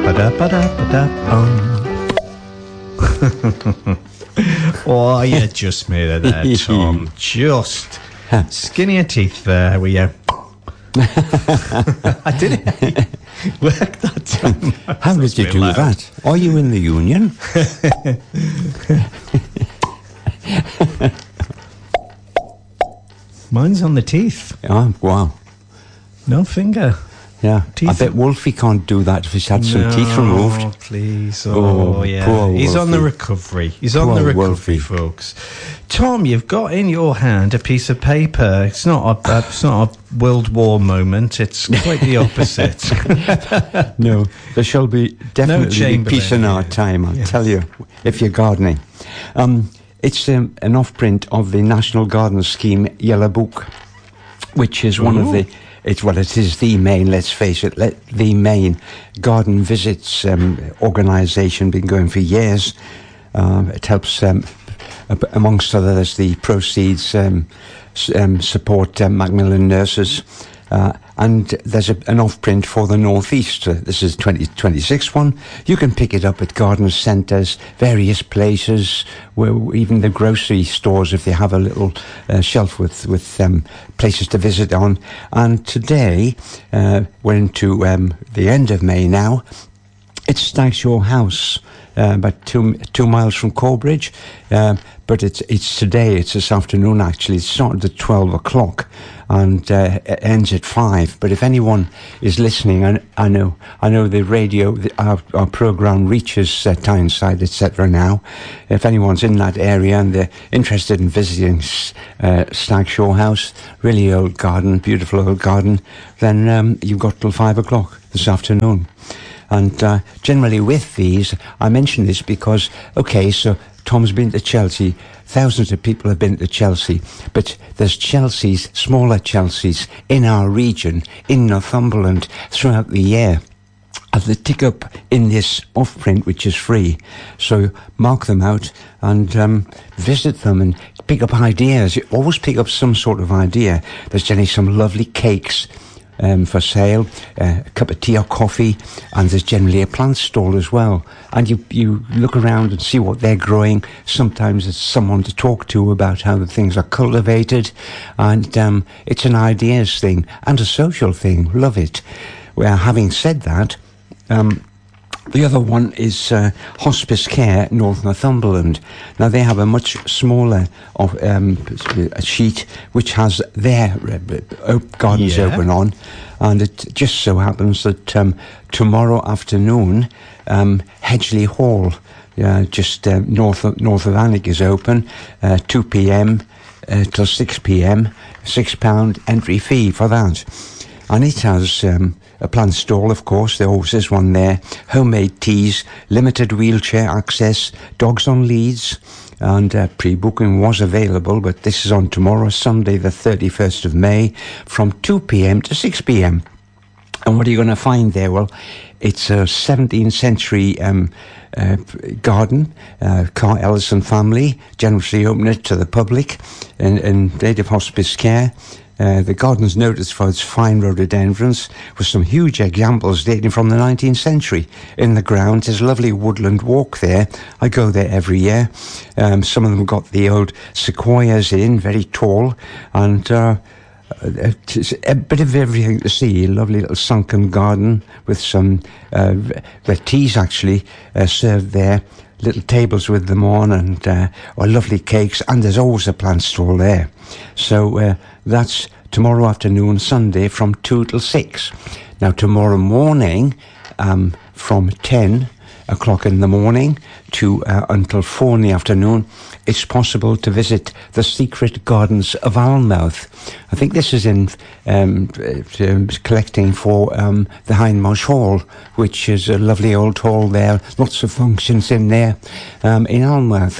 Oh, you just made it there, Tom. Just skinny your teeth there, were you? I did it. Worked that time. How did you do that? Are you in the union? Mine's on the teeth. Oh, wow. No finger. Yeah. Teeth. I bet Wolfie can't do that if he's had some teeth removed. Oh, please. Oh, yeah. Poor He's Wolfie. on the recovery. He's Poor on the recovery, Wolfie. folks. Tom, you've got in your hand a piece of paper. It's not a World War moment. It's quite the opposite. No, there shall be definitely Chamberlain peace in our time, I'll tell you, if you're gardening. It's an off-print of the National Garden Scheme Yellow Book, which is one of the... it is the main, let's face it, the main garden visits organisation, been going for years. It helps, amongst others, the proceeds support Macmillan nurses. And there's an off-print for the North East. This is 2026 one. You can pick it up at garden centres, various places, where even the grocery stores, if they have a little shelf with places to visit on. And today, we're into the end of May now. It's Stagshaw House, about two miles from Corbridge. But it's today, it's this afternoon actually. It started at 12 o'clock and it ends at 5. But if anyone is listening, I know the radio, our programme reaches Tyneside, etc. now. If anyone's in that area and they're interested in visiting Stagshaw House, really old garden, beautiful old garden, then you've got till 5 o'clock this afternoon. And generally with these, I mention this because, okay, so Tom's been to Chelsea. Thousands of people have been to Chelsea. But there's Chelseas, smaller Chelseas, in our region, in Northumberland, throughout the year. And they tick up in this off-print, which is free. So mark them out and visit them and pick up ideas. You always pick up some sort of idea. There's generally some lovely cakes for sale, a cup of tea or coffee, and there's generally a plant stall as well. And you look around and see what they're growing. Sometimes there's someone to talk to about how the things are cultivated, and it's an ideas thing and a social thing. Love it. Well, having said that, the other one is Hospice Care, North Northumberland. Now, they have a much smaller sheet which has their gardens open on. And it just so happens that tomorrow afternoon, Hedgley Hall, just north of Alnwick, is open, 2 p.m. Till 6 p.m., £6 entry fee for that. And it has a plant stall, of course. There always is one there. Homemade teas, limited wheelchair access, dogs on leads, and pre-booking was available, but this is on tomorrow, Sunday the 31st of May, from 2 p.m. to 6 p.m. And what are you going to find there? Well, it's a 17th century garden. Carr Ellison family generously opened it to the public in native hospice care. The garden's noted for its fine rhododendrons, with some huge examples dating from the 19th century. In the grounds, there's a lovely woodland walk there. I go there every year. Some of them got the old sequoias in, very tall, and it's a bit of everything to see. A lovely little sunken garden with some the teas actually served there. Little tables with them on, and or lovely cakes, and there's always a plant stall there. So that's tomorrow afternoon, Sunday, from 2 till 6. Now, tomorrow morning, from 10 o'clock in the morning to until 4 in the afternoon, it's possible to visit the Secret Gardens of Alnmouth. I think this is in collecting for the Hindmarsh Hall, which is a lovely old hall there. Lots of functions in there in Alnmouth.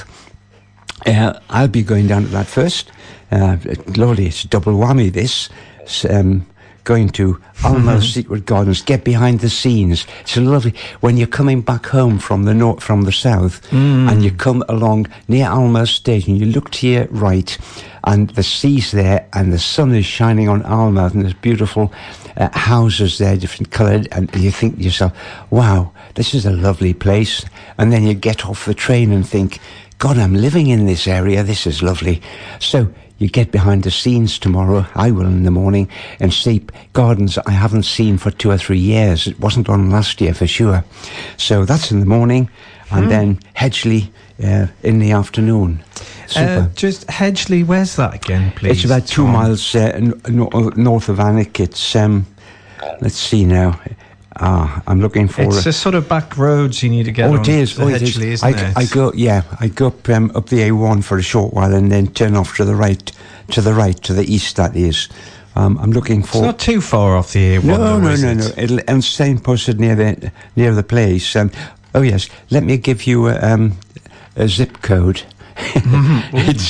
I'll be going down to that first. Lovely, it's a double whammy this. Going to Alnmouth Secret Gardens, get behind the scenes. It's a lovely, when you're coming back home from the north, from the south, and you come along near Alnmouth Station, you look to your right, and the sea's there, and the sun is shining on Alnmouth, and there's beautiful houses there, different coloured, and you think to yourself, wow, this is a lovely place. And then you get off the train and think, God, I'm living in this area, this is lovely. So you get behind the scenes tomorrow, I will in the morning, and see gardens I haven't seen for 2 or 3 years. It wasn't on last year for sure. So that's in the morning, and then Hedgley in the afternoon. Super. Just Hedgley, where's that again, please? It's about 2 miles north of Alnwick. It's, let's see now. I'm looking for... It's a sort of back roads you need to get on. It is. Hedgley, isn't it? I go up the A1 for a short while and then turn off to the right, to the east, that is. I'm looking for... It's not too far off the A1. No. It'll stay posted near the place. Oh, yes. Let me give you a zip code. It's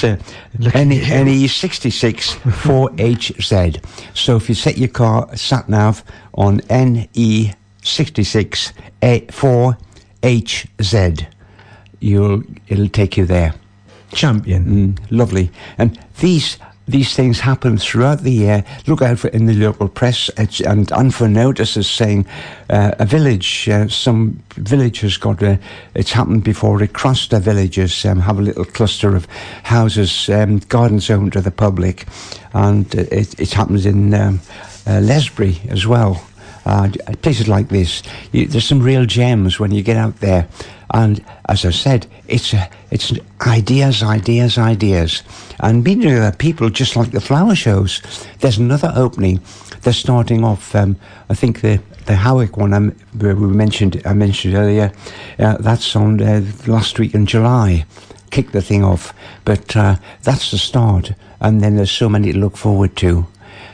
NE66 4HZ. So if you set your car sat nav on NE66 4HZ, it'll take you there. Champion. Lovely. And these things happen throughout the year. Look out for in the local press and for notices saying a village, some village has got it's happened before. It crossed the villages, have a little cluster of houses, gardens open to the public, and it happens in Lesbury as well. Places like this, there's some real gems when you get out there. And as I said, it's ideas. And meeting other people, just like the flower shows. There's another opening. They're starting off, I think the Howick one I mentioned earlier, that's on last week in July. Kick the thing off. But that's the start. And then there's so many to look forward to.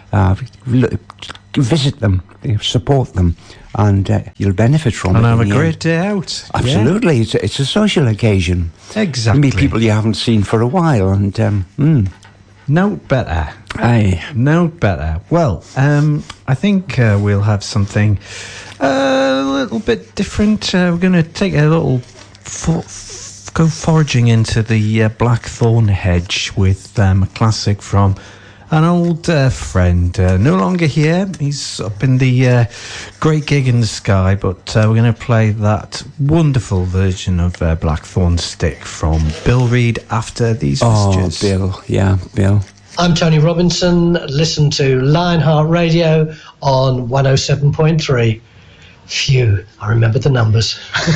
Visit them, support them, and you'll benefit from it. And have a great day out. Absolutely. Yeah. It's a social occasion. Exactly. Meet people you haven't seen for a while, and no better. Aye. No better. Well, I think we'll have something a little bit different. We're going to take a little go foraging into the blackthorn hedge with a classic from an old friend, no longer here. He's up in the Great Gig in the Sky, but we're going to play that wonderful version of Blackthorn Stick from Bill Reid after these messages. Oh, Bill. I'm Tony Robinson. Listen to Lionheart Radio on 107.3. Phew, I remember the numbers.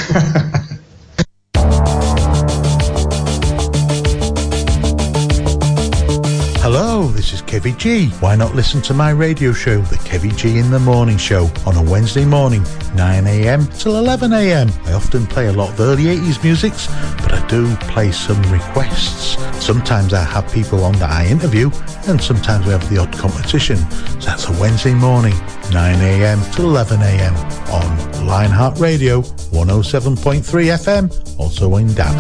Hello, this is Kevy G. Why not listen to my radio show, The Kevy G in the Morning Show, on a Wednesday morning, 9am till 11am. I often play a lot of early 80s musics, but I do play some requests. Sometimes I have people on that I interview, and sometimes we have the odd competition. So that's a Wednesday morning, 9am till 11am, on Lionheart Radio, 107.3 FM, also in DAB.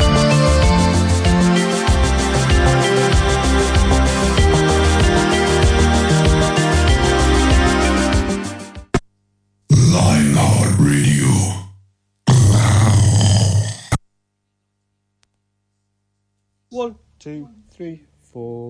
One, two, three, four.